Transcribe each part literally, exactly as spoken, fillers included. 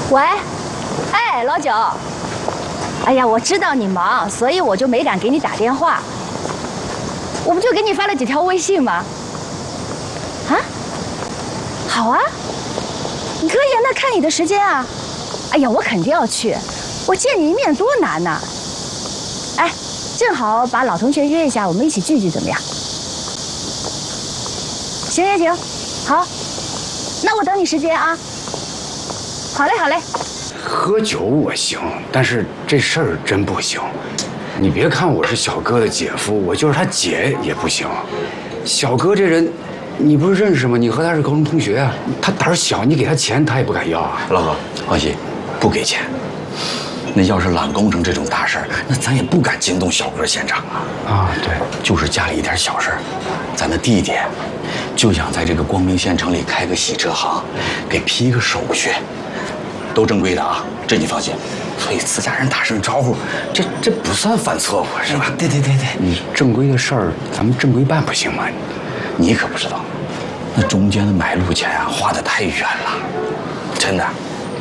喂，哎，老九，哎呀，我知道你忙，所以我就没敢给你打电话。我不就给你发了几条微信吗？啊，好啊，你可以啊，那看你的时间啊。哎呀，我肯定要去，我见你一面多难呐。哎，正好把老同学约一下，我们一起聚聚，怎么样？行行行，好，那我等你时间啊。好嘞，好嘞。 喝酒我行，但是这事儿真不行。你别看我是小哥的姐夫，我就是他姐也不行。小哥这人，你不是认识吗？你和他是高中同学啊。他胆儿小，你给他钱他也不敢要啊。 老哥，放心，不给钱。那要是揽工程这种大事儿，那咱也不敢惊动小哥现场啊。 啊，对， 就是家里一点小事儿，咱的弟弟就想在这个光明县城里开个洗车行，给批个手续，都正规的啊，这你放心。所以自家人打声招呼，这这不算犯错误是吧？ 对对对对，你正规的事儿咱们正规办不行吗？ 你可不知道，那中间的买路钱啊，花得太远了，真的。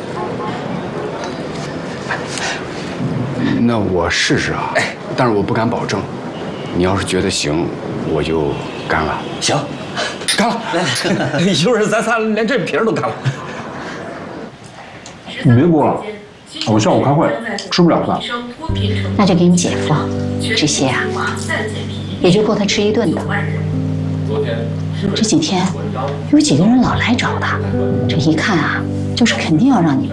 那我试试啊，哎，但是我不敢保证。你要是觉得行，我就干了。 行，干了。一会儿咱仨连这瓶都干了。 你别播了，我下午开会，吃不了饭。 那就给你姐夫，这些啊，也就够他吃一顿的。这几天有几个人老来找他，这一看啊，就是肯定要让你